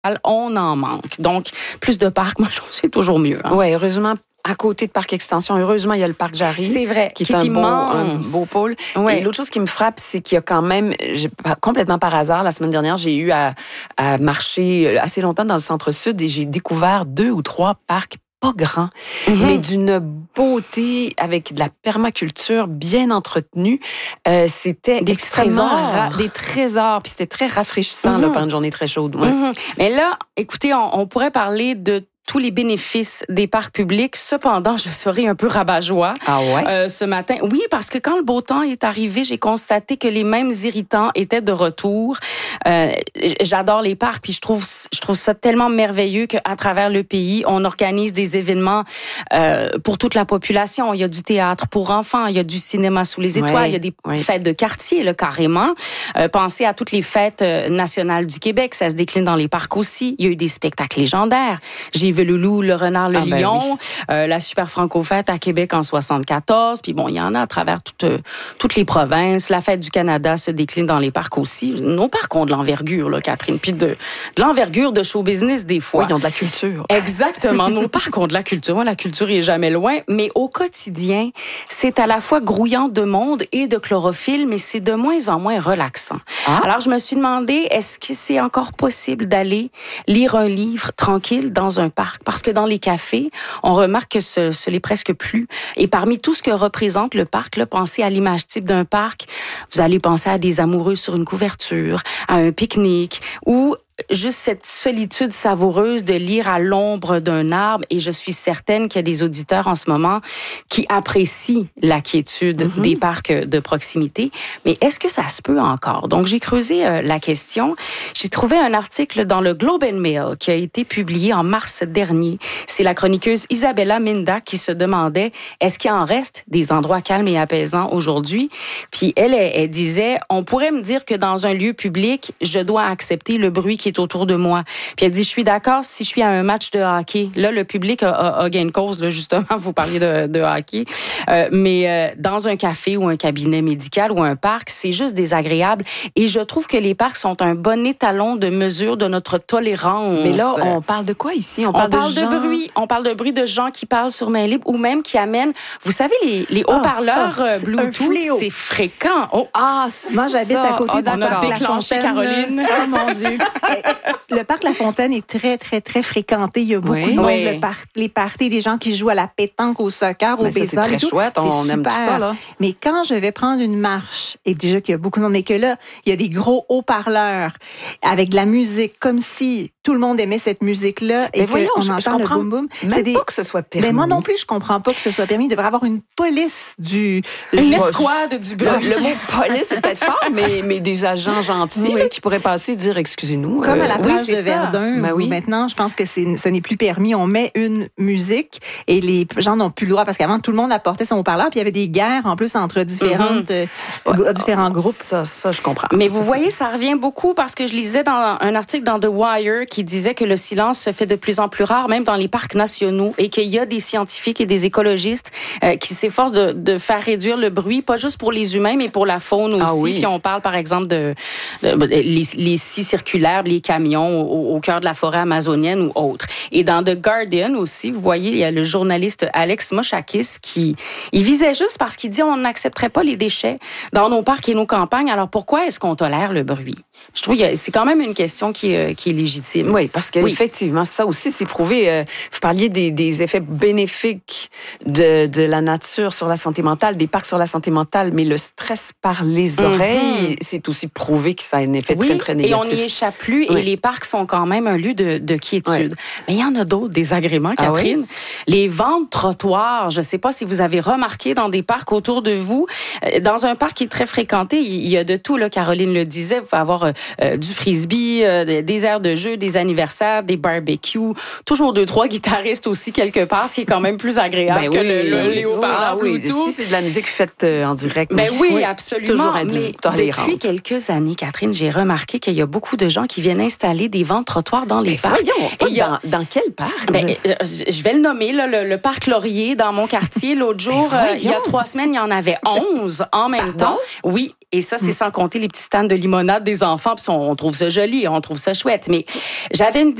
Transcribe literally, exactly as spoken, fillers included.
on en manque. Donc, plus de parcs, moi, je trouve que c'est toujours mieux. Hein. Oui, heureusement, à côté de Parc Extension, heureusement, il y a le Parc Jarry. C'est vrai, qui, qui est, est un immense. beau, un beau pôle. Ouais. Et l'autre chose qui me frappe, c'est qu'il y a quand même, j'ai, complètement par hasard, la semaine dernière, j'ai eu à, à marcher assez longtemps dans le centre-sud et j'ai découvert deux ou trois parcs pas grands, mm-hmm. mais d'une beauté, avec de la permaculture bien entretenue. Euh, c'était des extrêmement trésors. Ra- des trésors, puis c'était très rafraîchissant mm-hmm. là, pendant une journée très chaude. Ouais. Mm-hmm. Mais là, écoutez, on, on pourrait parler de tous les bénéfices des parcs publics. Cependant, je serai un peu rabat-joie ah ouais? euh, ce matin. Oui, parce que quand le beau temps est arrivé, j'ai constaté que les mêmes irritants étaient de retour. Euh, j'adore les parcs, puis je trouve, je trouve ça tellement merveilleux qu'à travers le pays, on organise des événements euh, pour toute la population. Il y a du théâtre pour enfants, il y a du cinéma sous les étoiles, ouais, il y a des ouais. fêtes de quartier, là, carrément. Euh, pensez à toutes les fêtes nationales du Québec, ça se décline dans les parcs aussi. Il y a eu des spectacles légendaires. J'ai vu le loup, le renard, le ah, lion, ben oui. euh, la Super Franco-Fête à Québec en soixante-quatorze. Puis bon, il y en a à travers toutes, euh, toutes les provinces. La Fête du Canada se décline dans les parcs aussi. Nos parcs ont de l'envergure, là, Catherine. Puis de, de l'envergure de show business, des fois. Oui, ils ont de la culture. Exactement. Nos parcs ont de la culture. Moi, la culture est jamais loin. Mais au quotidien, c'est à la fois grouillant de monde et de chlorophylle, mais c'est de moins en moins relaxant. Ah. Alors, je me suis demandé, est-ce que c'est encore possible d'aller lire un livre tranquille dans un parc? Parce que dans les cafés, on remarque que ce, ce l'est presque plus. Et parmi tout ce que représente le parc, là, pensez à l'image type d'un parc. Vous allez penser à des amoureux sur une couverture, à un pique-nique ou juste cette solitude savoureuse de lire à l'ombre d'un arbre. Et je suis certaine qu'il y a des auditeurs en ce moment qui apprécient la quiétude mm-hmm. des parcs de proximité. Mais est-ce que ça se peut encore? Donc, j'ai creusé euh, la question. J'ai trouvé un article dans le Globe and Mail qui a été publié en mars dernier. C'est la chroniqueuse Isabella Minda qui se demandait est-ce qu'il en reste des endroits calmes et apaisants aujourd'hui? Puis elle, elle, elle disait, on pourrait me dire que dans un lieu public, je dois accepter le bruit qui est autour de moi. Puis elle dit, je suis d'accord si je suis à un match de hockey. Là, le public a, a, a gain de cause, là, justement, vous parliez de, de hockey. Euh, mais euh, dans un café ou un cabinet médical ou un parc, c'est juste désagréable. Et je trouve que les parcs sont un bon étalon de mesure de notre tolérance. Mais là, on parle de quoi ici? On parle, on parle de, de gens... bruit. On parle de bruit de gens qui parlent sur main libre ou même qui amènent, vous savez, les, les haut-parleurs oh, oh, Bluetooth, c'est fréquent. Oh. Ah, moi, j'habite à côté oh, du parc La Fontaine. Caroline. Oh mon Dieu. Le parc La Fontaine est très, très, très fréquenté. Il y a beaucoup oui. de monde. Oui. Le par- les parties, des gens qui jouent à la pétanque, au soccer, au mais baseball. Ça, c'est très et tout. chouette. C'est on super. aime tout ça, là. Mais quand je vais prendre une marche, et déjà qu'il y a beaucoup de monde, mais que là, il y a des gros haut-parleurs avec de la musique, comme si tout le monde aimait cette musique-là. Mais et voyons, qu'on je, entend je le comprends boum-boum. même c'est des... pas que ce soit permis. Mais moi non plus, je comprends pas que ce soit permis. Il devrait y avoir une police du... Une escouade du bruit. Le, le mot police, c'est peut-être fort, mais, mais des agents gentils oui. là, qui pourraient passer et dire, excusez-nous. Comme euh, à la plage oui, de Verdun, ben où oui. maintenant, je pense que c'est, ce n'est plus permis. On met une musique et les gens n'ont plus le droit parce qu'avant, tout le monde apportait son haut-parleur puis il y avait des guerres en plus entre différentes, mm-hmm. euh, différents groupes. Ça, ça, je comprends. Mais ça, vous c'est... voyez, ça revient beaucoup parce que je lisais dans un article dans The Wire qui disait que le silence se fait de plus en plus rare, même dans les parcs nationaux, et qu'il y a des scientifiques et des écologistes euh, qui s'efforcent de, de faire réduire le bruit, pas juste pour les humains, mais pour la faune aussi. Ah oui. Puis on parle, par exemple, de, de, de les, les scies circulaires, les camions au, au cœur de la forêt amazonienne ou autres. Et dans The Guardian aussi, vous voyez, il y a le journaliste Alex Moschakis qui il visait juste parce qu'il dit on n'accepterait pas les déchets dans nos parcs et nos campagnes. Alors pourquoi est-ce qu'on tolère le bruit? Je trouve que c'est quand même une question qui est, qui est légitime. Oui, parce qu'effectivement, oui. ça aussi, c'est prouvé. Euh, vous parliez des, des effets bénéfiques de, de la nature sur la santé mentale, des parcs sur la santé mentale, mais le stress par les oreilles, mm-hmm. c'est aussi prouvé que ça a un effet oui, très, très négatif. Et on n'y échappe plus, oui. et les parcs sont quand même un lieu de, de quiétude. Oui. Mais il y en a d'autres désagréments, Catherine. Ah oui? Les ventes trottoirs, je ne sais pas si vous avez remarqué dans des parcs autour de vous, dans un parc qui est très fréquenté, il y a de tout, là, Caroline le disait, vous pouvez avoir Euh, du frisbee, euh, des aires de jeu, des anniversaires, des barbecues, toujours deux, trois guitaristes aussi quelque part, ce qui est quand même plus agréable ben que oui, le, le, oui, les haut-parleurs ah, oui. Bluetooth. Si c'est de la musique faite euh, en direct. Ben oui, oui, absolument. Toujours mais depuis quelques années, Catherine, j'ai remarqué qu'il y a beaucoup de gens qui viennent installer des ventes trottoirs dans les mais parcs. Voyons, a... dans, dans quel parc? Ben, je... je vais le nommer, là, le, le parc Laurier dans mon quartier. L'autre jour, euh, il y a trois semaines, il y en avait onze en même Pardon? temps. Oui, et ça, c'est mm. sans compter les petits stands de limonade des enfants. enfants, puis on, on trouve ça joli, on trouve ça chouette. Mais j'avais une